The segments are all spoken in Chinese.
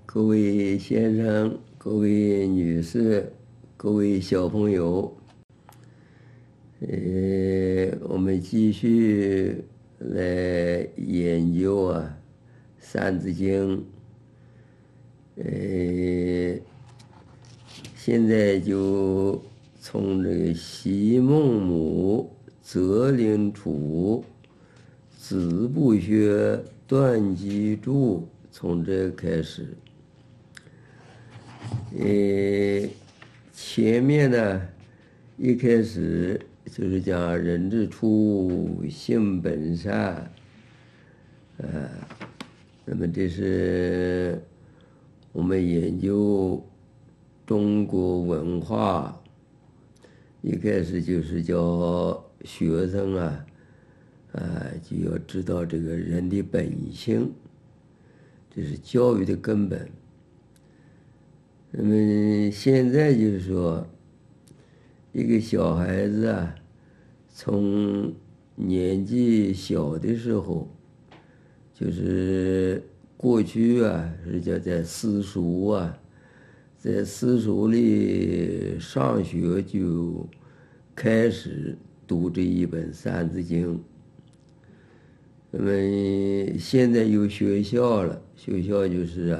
各位先生、各位女士、各位小朋友，我们继续来研究《三字经》。现在就从这个昔孟母，择邻处，子不学，断机杼，从这开始。前面呢，一开始就是讲人之初，性本善，那么这是我们研究中国文化，一开始就是叫学生就要知道这个人的本性，这是教育的根本。那么现在就是说，一个小孩子从年纪小的时候，就是过去是叫在私塾在私塾里上学就开始读这一本《三字经》。那么现在有学校了，学校就是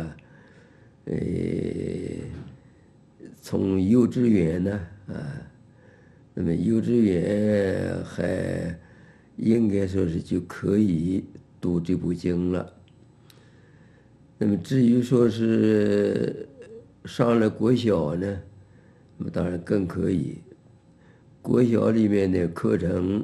从幼稚园那么幼稚园还应该说是就可以读这部经了。那么至于说是上了国小呢，那么当然更可以。国小里面的课程，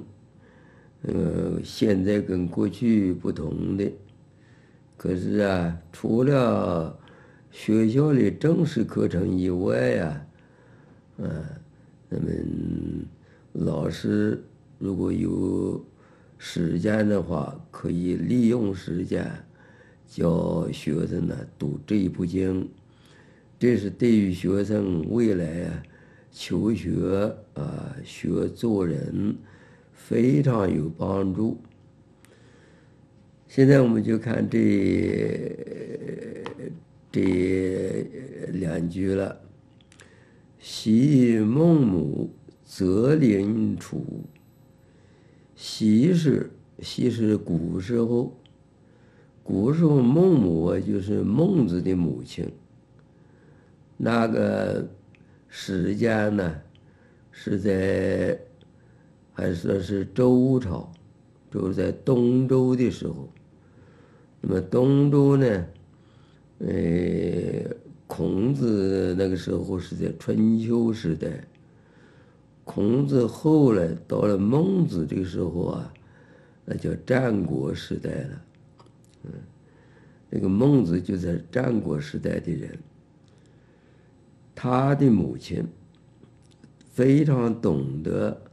现在跟过去不同的。可是除了学校里正式课程以外那么老师如果有时间的话，可以利用时间教学生读这一部经，这是对于学生未来求学学做人非常有帮助。现在我们就看这两句了。昔孟母，择邻处。昔是古时候，古时候孟母就是孟子的母亲。那个时间呢，是在还说是周朝，就是在东周的时候。那么东周呢，孔子那个时候是在春秋时代，孔子后来到了孟子这个时候那叫战国时代了。那个孟子就在战国时代的人，他的母亲非常懂得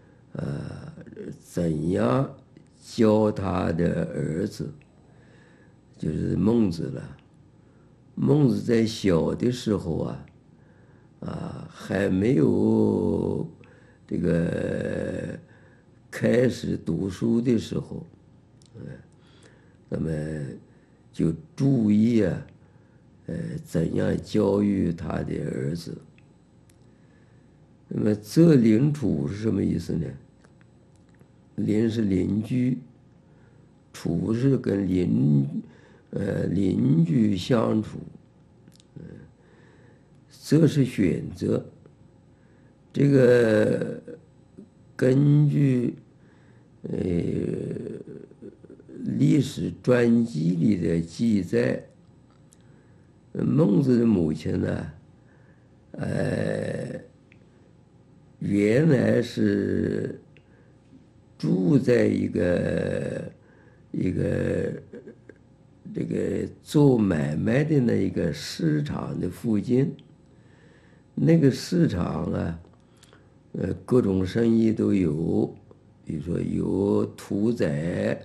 怎样教他的儿子，就是孟子了。孟子在小的时候还没有这个开始读书的时候，那么就注意怎样教育他的儿子。那么择邻处是什么意思呢？邻是邻居，处是跟邻居相处，择是选择。这个根据历史传记里的记载，孟子的母亲呢，原来是住在一个这个做买卖的那一个市场的附近。那个市场各种生意都有，比如说有屠宰，